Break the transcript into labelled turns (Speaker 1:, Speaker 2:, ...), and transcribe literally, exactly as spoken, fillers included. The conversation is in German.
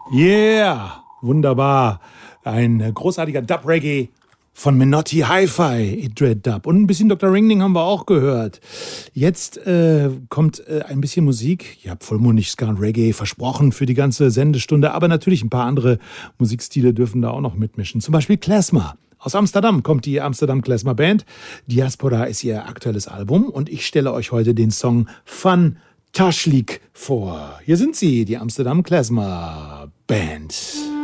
Speaker 1: Yeah, wunderbar. Ein großartiger Dub-Reggae von Menotti Hi-Fi, Idred Dub. Und ein bisschen Doktor Ringling haben wir auch gehört. Jetzt äh, kommt äh, ein bisschen Musik. Ich habe vollmundig Ska und Reggae versprochen für die ganze Sendestunde. Aber natürlich ein paar andere Musikstile dürfen da auch noch mitmischen. Zum Beispiel Klezmer. Aus Amsterdam kommt die Amsterdam Klezmer Band. Diaspora ist ihr aktuelles Album. Und ich stelle euch heute den Song Van Tashlik vor. Hier sind sie, die Amsterdam Klezmer Band.